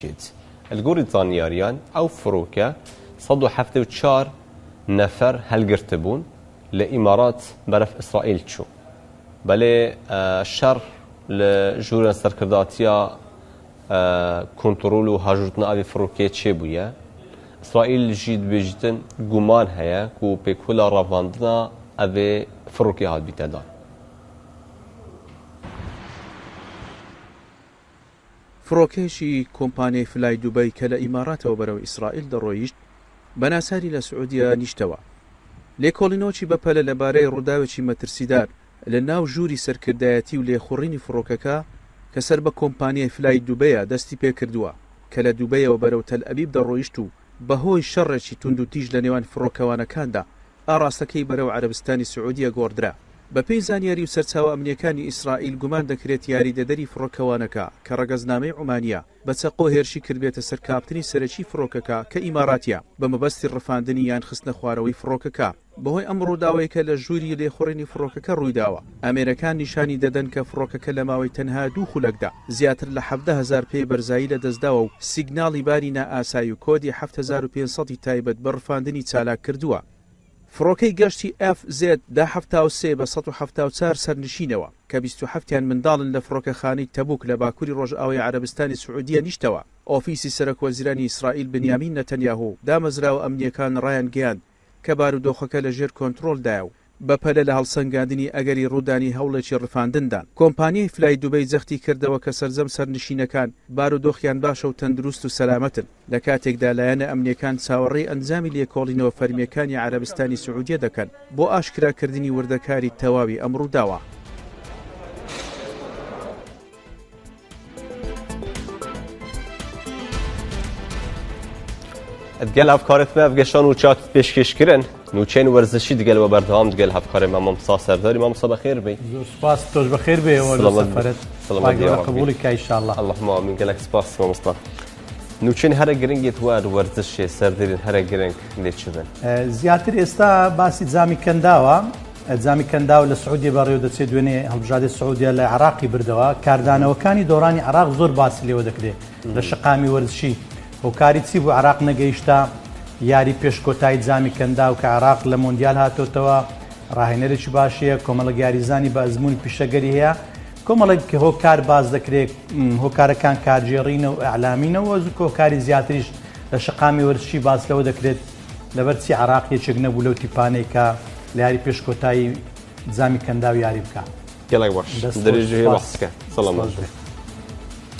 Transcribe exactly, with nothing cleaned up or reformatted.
الگوری زانیاریان او فروکه صد و هفته و چار نفر هلگرت بون لإمارات برف إسرائيل شو بله شر لجورن سرکرداتیا کنترل و هاجرتنا آبی فروکه چه بویه إسرائيل جید بجتن گمان هیا کو پیکولا رواندنا آبی فروکه هاد بیتدان فڕۆکێشی کۆمپانیای فلای دوبەی کە لە ئیماراتەوە بەرەو ئیسرائیل دەڕۆیشت بەناساری لە سعودیە نیشتەوە لێکۆڵینەوەکی بەپەلە لەبارەی ڕووداوێکی مەترسیدار لە ناو ژووری سەرکردایەتی و لێخوڕینی فڕۆکەکە کە سەر بە کۆمپانیای فلای دوبەیە دەستی پێکردووە کە لە دوبەیەوە بەرەو تەل ئەبیب دەڕۆیشت و بەهۆی شەڕێکی توند و تیژ لە نێوان فڕۆکەوانەکاندا ئاڕاستەکەی بەرەو عەرەبستانی سعودیە گۆڕدرا بەپێی زانیاری و سەرچاوە ئەمنیەکانی ئیسرائیل گومان دەکرێت یاریدەدەری فڕۆکەوانەکە کە ڕەگەزنامەی عومانیە بە چەقۆ هێرشی کردبێتە سەر کاپتنی سەرەکی فڕۆکەکە کە ئیماراتیە بە مەبەستی ڕفاندنی یان خستنە خوارەوەی فڕۆکەکە بەهۆی ئەم ڕووداوەی کە لە ژووری لێخوڕینی فڕۆکەکە ڕوویداوە ئامێرەکان نیشانی دەدەن کە فڕۆکەکە لە ماوەی تەنها دوو خولەکدا زیاتر لە حەڤدە هەزار پێی بەرزایی لە دەستداوە و سیگناڵی باری نائاسایی و کۆدی هەفت هەزار و پێنج سەد تایبەت بە ڕفاندنی چالاک کردووە فڕۆکەی گەشتی ئەف زێد دا هەفتا و سێ بە سەد و هەفتا و چوار سەرنشینەوە کە بیست و هەفتیان منداڵن لە فڕۆکەخانەی تەبوک لە باکووری ڕۆژئاوای عەرەبستانی سعودیە نیشتەوە ئۆفیسی سەرۆکوەزیرانی ئیسرائیل بنیامین نەتەنیاهو دامەزراوە ئەمنیەکان ڕایان گەیاند کە بارودۆخەکە لەژێر کۆنتڕۆلدایە و بەپەلە لە هەڵسەنگاندنی ئەگەری ڕوودانی هەوڵێکی ڕفاندندان کۆمپانیای فلای دوبەی جەختی کردەوە کە سەرجەم سەرنشینەکان بارودۆخیان باشە و تەندروست و سەلامەتن لە کاتێکدا لایەنە ئەمنیەکان چاوەڕێی ئەنجامی لێکۆڵینەوە فەرمیەکانی عەرەبستانی سعودیە دەکەن بۆ ئاشکراکردنی وردەکاری تەواوی ئەم ڕووداوە دگل هفکارت ما افگشان و چات پیشکش کردن نوچین ورزشی دگل و بردهام دگل هفکار ما ممسا سرداری ما مصاب خیر بی سپاس توش بخیر بی و سفرت سلامت یا ربی قبولی که ان شاء الله اللهم آمین گلک سپاس ما مصطفى نوچین هر گرنگیت وار ورزش سردارین هر گرنگ لیت شدن زیاتر استا باسی زامی کنداوا زامی کنداوا لسعودیه باریو دچه دوینه هلبجاد سعودیه لعراقی بردوا کاردانەوەکانی دورانی عراق زۆر باسی لێوە دەکرێت لە شقامی ورزشی هۆکاری چی بۆ عراق نەگەیشتا یاری پێشکۆتایی جامی کەندا و کە عراق لە مۆندیال هاتۆتەوە ڕاهێنەرێکی باشیە کۆمەڵە یاریزانی بە ئەزمموی پیشەگەری هەیە کۆمەڵێک کە هۆکار باز دەکرێت هۆکارەکان کارژێڕینە و ئەعلامینەوە زوو کۆکاری زیاتریش لە شقامی وەرزشی باز لەوە دەکرێت لەبەرچی عراق یەکێک نەبوو لەو تیپانەی کە لە یاری پێشکۆتایی جامی کەندا و یاری بکات گەلێک باش دەرێژی بەحسکە سەڵامەت